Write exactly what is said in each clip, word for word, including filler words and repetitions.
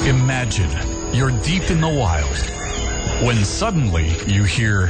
Imagine you're deep in the wild when suddenly you hear...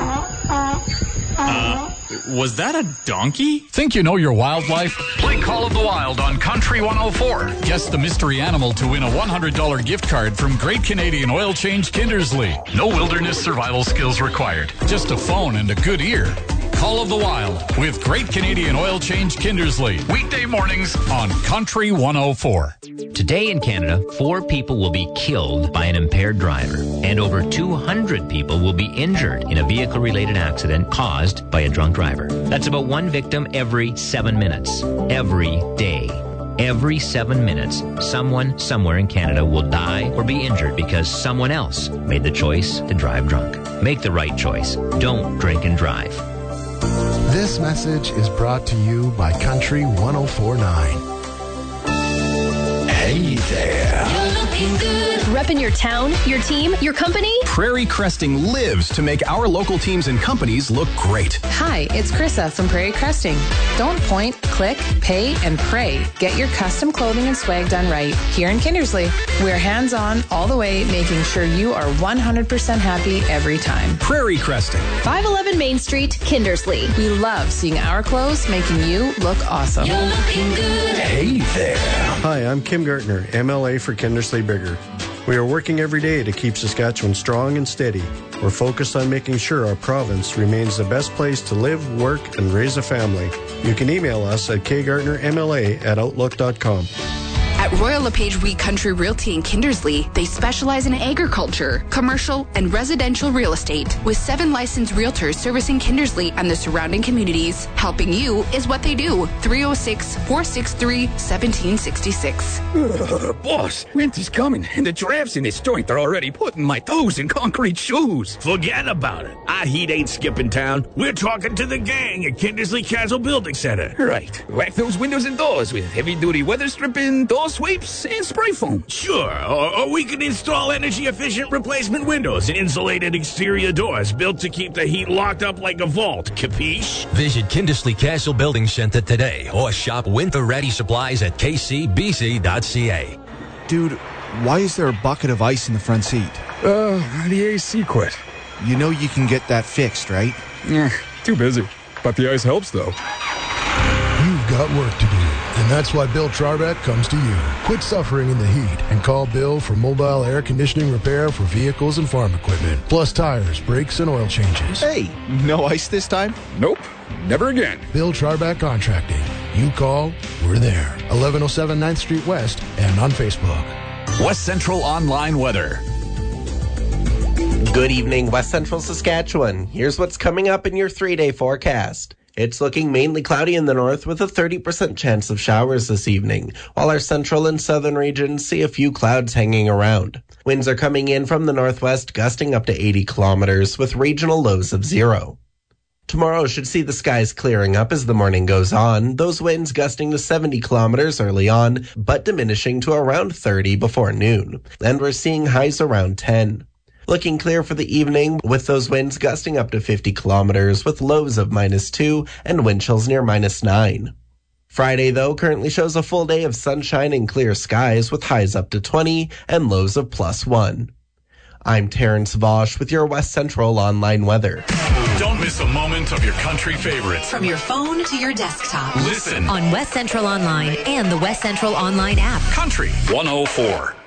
Uh, was that a donkey? Think you know your wildlife? Play Call of the Wild on Country one oh four. Guess the mystery animal to win a one hundred dollars gift card from Great Canadian Oil Change Kindersley. No wilderness survival skills required. Just a phone and a good ear. Call of the Wild with Great Canadian Oil Change Kindersley. Weekday mornings on Country one oh four. Today in Canada, four people will be killed by an impaired driver, and over two hundred people will be injured in a vehicle-related accident caused by a drunk driver. That's about one victim every seven minutes. Every day. Every seven minutes, someone somewhere in Canada will die or be injured because someone else made the choice to drive drunk. Make the right choice. Don't drink and drive. This message is brought to you by Country one oh four point nine. Hey there. You're looking good. Repping your town, your team, your company? Prairie Cresting lives to make our local teams and companies look great. Hi, it's Krissa from Prairie Cresting. Don't point, click, pay, and pray. Get your custom clothing and swag done right here in Kindersley. We're hands-on all the way, making sure you are one hundred percent happy every time. Prairie Cresting. five eleven Main Street, Kindersley. We love seeing our clothes making you look awesome. You're looking good. Hey there. Hi, I'm Kim Gartner, M L A for Kindersley Bigger. We are working every day to keep Saskatchewan strong and steady. We're focused on making sure our province remains the best place to live, work, and raise a family. You can email us at k gartner m l a at outlook dot com. At Royal LePage Wheat Country Realty in Kindersley, they specialize in agriculture, commercial, and residential real estate, with seven licensed realtors servicing Kindersley and the surrounding communities. Helping you is what they do. three oh six, four six three, one seven six six. Uh, boss, winter's coming, and the drafts in this joint are already putting my toes in concrete shoes. Forget about it. Our heat ain't skipping town. We're talking to the gang at Kindersley Castle Building Center. Right. Whack those windows and doors with heavy-duty weather stripping, door sweeps, and spray foam. Sure, or, or we can install energy-efficient replacement windows and insulated exterior doors built to keep the heat locked up like a vault. Capiche? Visit Kindersley Castle Building Center today or shop winter-ready supplies at k c b c dot c a. Dude, why is there a bucket of ice in the front seat? Uh, the A C quit. You know you can get that fixed, right? Yeah, too busy. But the ice helps, though. You've got work to do, and that's why Bill Charbeck comes to you. Quit suffering in the heat and call Bill for mobile air conditioning repair for vehicles and farm equipment, plus tires, brakes, and oil changes. Hey, no ice this time? Nope, never again. Bill Charbeck Contracting. You call, we're there. eleven oh seven ninth Street West and on Facebook. West Central Online Weather. Good evening, West Central Saskatchewan. Here's what's coming up in your three-day forecast. It's looking mainly cloudy in the north with a thirty percent chance of showers this evening, while our central and southern regions see a few clouds hanging around. Winds are coming in from the northwest, gusting up to eighty kilometers with regional lows of zero. Tomorrow should see the skies clearing up as the morning goes on, those winds gusting to seventy kilometers early on, but diminishing to around thirty before noon. And we're seeing highs around ten. Looking clear for the evening, with those winds gusting up to fifty kilometers with lows of minus two and wind chills near minus nine. Friday, though, currently shows a full day of sunshine and clear skies with highs up to twenty and lows of plus one. I'm Terrence Vosch with your West Central Online Weather. Don't miss a moment of your country favorites. From your phone to your desktop. Listen on West Central Online and the West Central Online app. Country one oh four.